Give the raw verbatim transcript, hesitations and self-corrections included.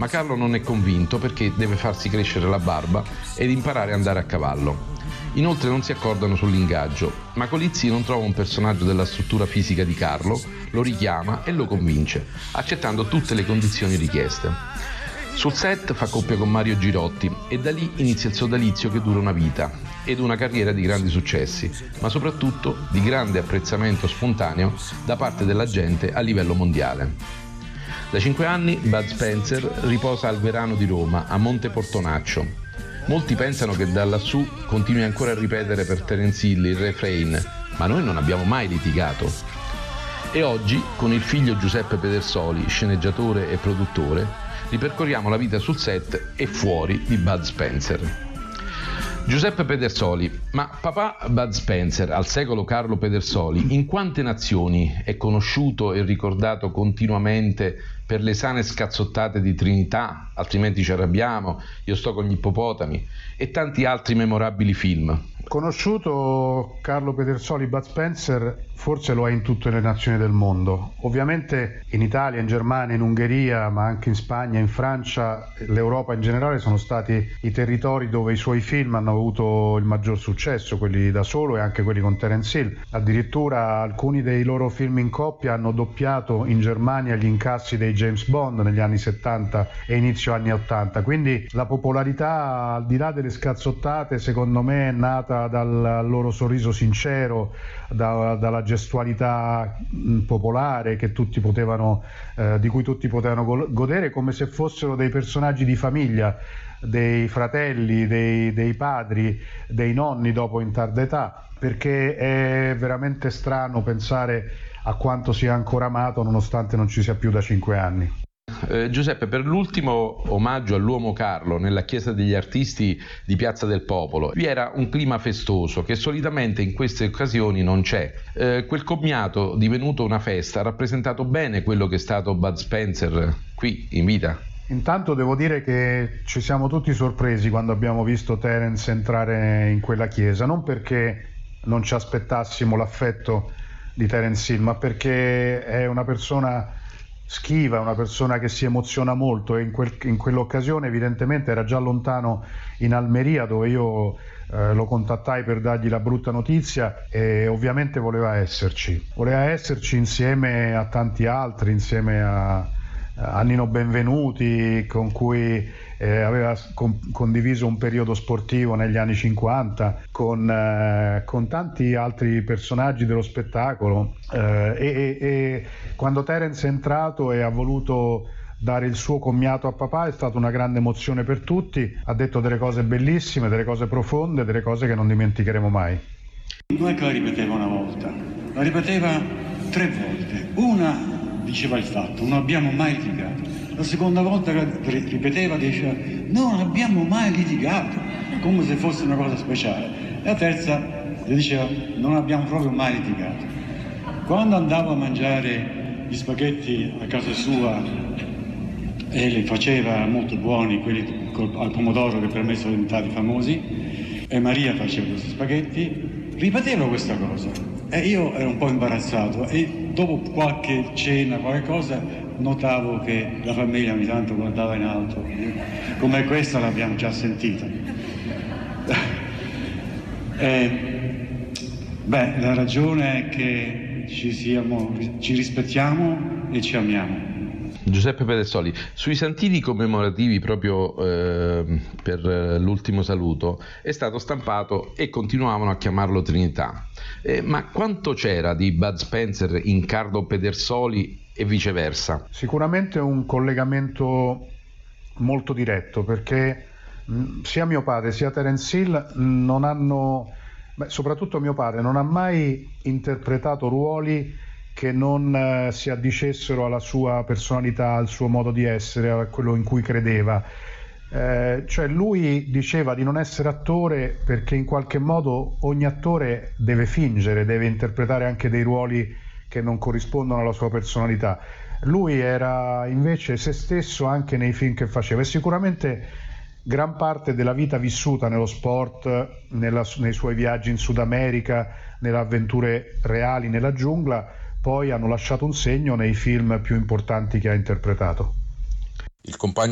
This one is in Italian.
ma Carlo non è convinto perché deve farsi crescere la barba ed imparare ad andare a cavallo. Inoltre non si accordano sull'ingaggio, ma Colizzi non trova un personaggio della struttura fisica di Carlo, lo richiama e lo convince, accettando tutte le condizioni richieste. Sul set fa coppia con Mario Girotti e da lì inizia il sodalizio che dura una vita ed una carriera di grandi successi, ma soprattutto di grande apprezzamento spontaneo da parte della gente a livello mondiale. Da cinque anni Bud Spencer riposa al Verano di Roma, a Monte Portonaccio. Molti pensano che da lassù continui ancora a ripetere per Terence Hill il refrain «Ma noi non abbiamo mai litigato». E oggi, con il figlio Giuseppe Pedersoli, sceneggiatore e produttore, ripercorriamo la vita sul set e fuori di Bud Spencer. Giuseppe Pedersoli, ma papà Bud Spencer, al secolo Carlo Pedersoli, in quante nazioni è conosciuto e ricordato continuamente per le sane scazzottate di Trinità, Altrimenti ci arrabbiamo, Io sto con gli ippopotami e tanti altri memorabili film? Conosciuto Carlo Pedersoli, Bud Spencer forse lo è in tutte le nazioni del mondo. Ovviamente in Italia, in Germania, in Ungheria, ma anche in Spagna, in Francia, l'Europa in generale sono stati i territori dove i suoi film hanno avuto il maggior successo, quelli da solo e anche quelli con Terence Hill. Addirittura alcuni dei loro film in coppia hanno doppiato in Germania gli incassi dei James Bond negli anni settanta e inizio anni ottanta. Quindi la popolarità, al di là delle scazzottate, secondo me è nata dal loro sorriso sincero, da, dalla gestualità popolare che tutti potevano, eh, di cui tutti potevano godere, come se fossero dei personaggi di famiglia, dei fratelli, dei, dei padri, dei nonni dopo in tarda età, perché è veramente strano pensare a quanto sia ancora amato nonostante non ci sia più da cinque anni. Eh, Giuseppe, per l'ultimo omaggio all'uomo Carlo nella Chiesa degli Artisti di Piazza del Popolo vi era un clima festoso che solitamente in queste occasioni non c'è. Eh, quel commiato divenuto una festa ha rappresentato bene quello che è stato Bud Spencer qui in vita? Intanto devo dire che ci siamo tutti sorpresi quando abbiamo visto Terence entrare in quella chiesa, non perché non ci aspettassimo l'affetto di Terence Hill, ma perché è una persona schiva, una persona che si emoziona molto e in, quel, in quell'occasione evidentemente era già lontano in Almeria, dove io eh, lo contattai per dargli la brutta notizia, e ovviamente voleva esserci, voleva esserci insieme a tanti altri, insieme a, a Nino Benvenuti, con cui eh, aveva con, condiviso un periodo sportivo negli anni cinquanta, con, eh, con tanti altri personaggi dello spettacolo, eh, e, e quando Terence è entrato e ha voluto dare il suo commiato a papà è stata una grande emozione per tutti. Ha detto delle cose bellissime, delle cose profonde, delle cose che non dimenticheremo mai. Non è che la ripeteva una volta, la ripeteva tre volte. Una diceva il fatto, non abbiamo mai litigato. La seconda volta ripeteva, diceva, non abbiamo mai litigato, come se fosse una cosa speciale. E la terza le diceva, non abbiamo proprio mai litigato. Quando andavo a mangiare gli spaghetti a casa sua e li faceva molto buoni, quelli col, al pomodoro che per me sono diventati famosi, e Maria faceva questi spaghetti, ripeteva questa cosa. E io ero un po' imbarazzato e dopo qualche cena, qualche cosa, notavo che la famiglia ogni tanto guardava in alto, come questa l'abbiamo già sentita. E, beh, la ragione è che ci siamo, ci rispettiamo e ci amiamo. Giuseppe Pedersoli, sui santini commemorativi proprio eh, per l'ultimo saluto è stato stampato e continuavano a chiamarlo Trinità. Eh, ma quanto c'era di Bud Spencer in Carlo Pedersoli e viceversa? Sicuramente un collegamento molto diretto, perché mh, sia mio padre sia Terence Hill non hanno, beh, soprattutto mio padre non ha mai interpretato ruoli che non eh, si addicessero alla sua personalità, al suo modo di essere, a quello in cui credeva. Eh, cioè lui diceva di non essere attore perché in qualche modo ogni attore deve fingere, deve interpretare anche dei ruoli che non corrispondono alla sua personalità. Lui era invece se stesso anche nei film che faceva, e sicuramente gran parte della vita vissuta nello sport, nella, nei suoi viaggi in Sud America, nelle avventure reali nella giungla, poi hanno lasciato un segno nei film più importanti che ha interpretato. Il compagno